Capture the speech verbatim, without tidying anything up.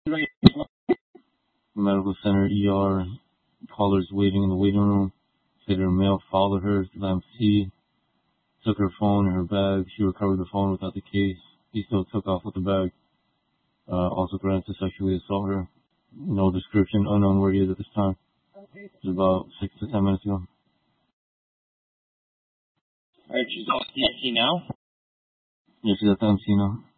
Medical center, E R. Callers waiting in the waiting room. Said her male followed her to the M C. Took her phone and her bag. She recovered the phone without the case. He still took off with the bag. Uh, also threatened to sexually assault her. No description, unknown where he is at this time. It was about six to ten minutes ago. Alright, she's off the M C now? Yeah, she's at the M C now.